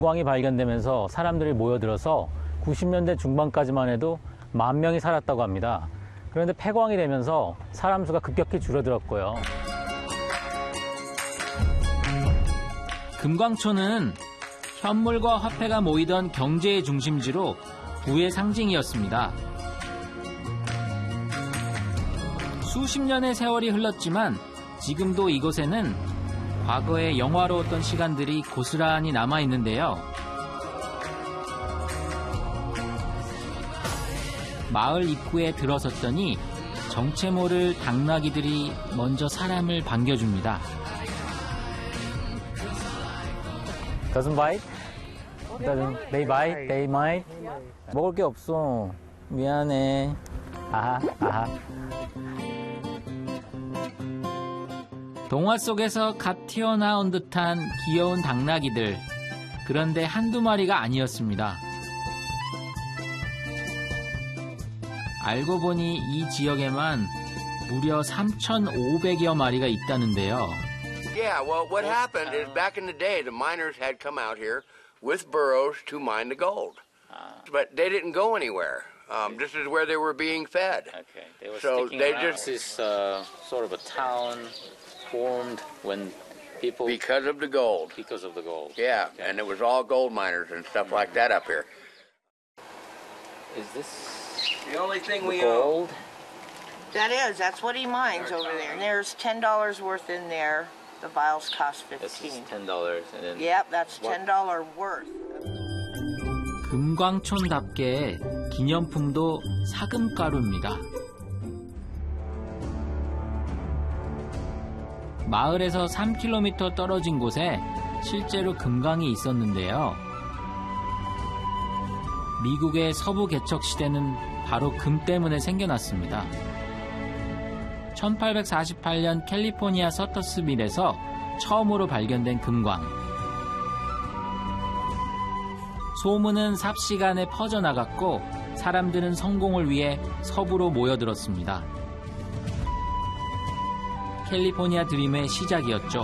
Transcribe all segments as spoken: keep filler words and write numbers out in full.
금광이 발견되면서 사람들이 모여들어서 구십 년대 중반까지만 해도 만 명이 살았다고 합니다. 그런데 폐광이 되면서 사람 수가 급격히 줄어들었고요. 금광초는 현물과 화폐가 모이던 경제의 중심지로 부의 상징이었습니다. 수십 년의 세월이 흘렀지만 지금도 이곳에는 과거의 영화로웠던 시간들이 고스란히 남아있는데요. 마을 입구에 들어섰더니 정체 모를 당나귀들이 먼저 사람을 반겨줍니다. Doesn't bite? Doesn't, they bite? They might? 먹을 게 없어. 미안해. 아하, 아하. 동화 속에서 갓 튀어나온 듯한 귀여운 당나귀들. 그런데 한두 마리가 아니었습니다. 알고 보니 이 지역에만 무려 삼천오백여 마리가 있다는데요. Yeah, well, what happened is back in the day, the miners had come out here with burros to mine the gold. But they didn't go anywhere. Um, this is where they were being fed. Okay, they were So sticking they around. just- This is uh, sort of a town formed when people... Because of the gold. Because of the gold. Yeah, Okay. and it was all gold miners and stuff like that up here. Is this The only thing we gold? That is, that's what he mines over there. And there's ten dollars worth in there. The vials cost This is fifteen. ten dollars, and then Yep, that's ten dollars worth. 금광촌답게 기념품도 사금가루입니다. 마을에서 삼 킬로미터 떨어진 곳에 실제로 금광이 있었는데요. 미국의 서부 개척 시대는 바로 금 때문에 생겨났습니다. 천팔백사십팔 년 캘리포니아 서터스빌에서 처음으로 발견된 금광. 소문은 삽시간에 퍼져나갔고 사람들은 성공을 위해 서부로 모여들었습니다. 캘리포니아 드림의 시작이었죠.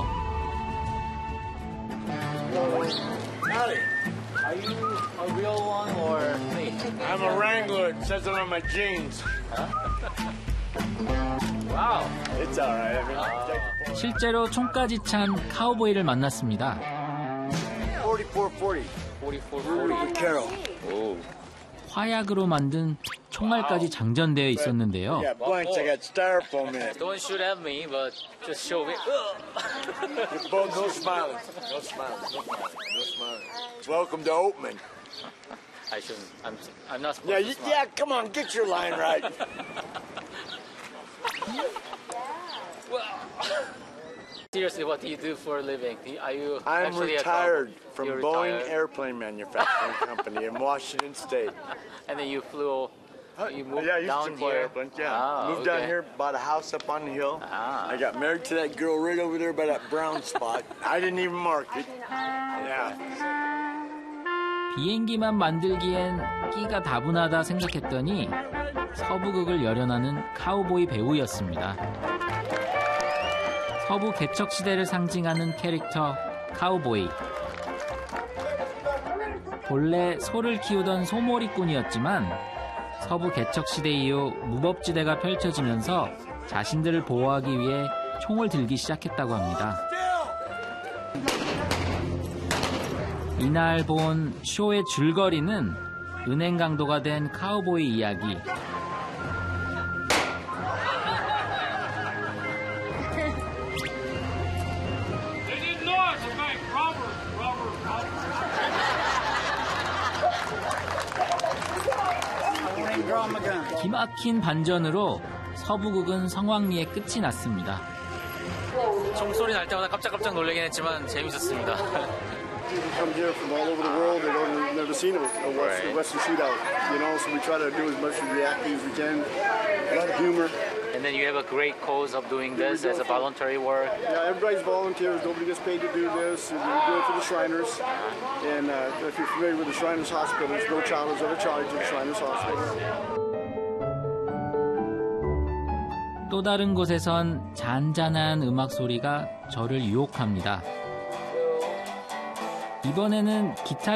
Howdy. Are you a real one or fake? I'm a Wrangler. It says it on my jeans. wow. It's all right. I mean, 실제로 총까지 찬 카우보이를 만났습니다. forty-four forty. forty-four Rudy forty. Carroll. Oh. 화약으로 만든 총알까지 장전되어 있었는데요. Yeah, blanks. I got styrofoam in it. Don't shoot at me, but just show me. You're both no smiling. No smiling. No smiling. No smiling. Welcome to Oatman. I shouldn't. I'm. I'm not supposed Yeah, to you, smile. yeah. Come on, get your line right. Seriously, what do you do for a living? Do you- Are you I'm actually retired a from You're Boeing retired? Airplane Manufacturing Company in Washington State. And then you flew. You moved yeah, I used down to fly here. airplanes. Yeah, Ah, moved okay. down here, bought a house up on the hill. Ah. I got married to that girl right over there by that brown spot. I didn't even mark it. Yeah. 비행기만 만들기엔 끼가 다분하다 생각했더니 서부극을 열연하는 카우보이 배우였습니다. 서부 개척 시대를 상징하는 캐릭터 카우보이. 본래 소를 키우던 소몰이꾼이었지만 서부 개척 시대 이후 무법지대가 펼쳐지면서 자신들을 보호하기 위해 총을 들기 시작했다고 합니다. 이날 본 쇼의 줄거리는 은행 강도가 된 카우보이 이야기. 기막힌 반전으로 서부극은 성황리에 끝이 났습니다. 총소리 날 때마다 깜짝깜짝 놀라긴 했지만 재밌었습니다. People come here from all over the world. They don't never seen a, a West, Right. Western shootout, you know. So we try to do as much reacting as we can. A lot of humor. And then you have a great cause of doing this as a voluntary work. Yeah, everybody's volunteers. Nobody gets paid to do this. And we do it for the Shriners. And uh, if you're familiar with the Shriners Hospital, there's no child is ever charged at the Shriners Hospital. 또 다른 곳에선 잔잔한 음악 소리가 저를 유혹합니다. 이번에는 기타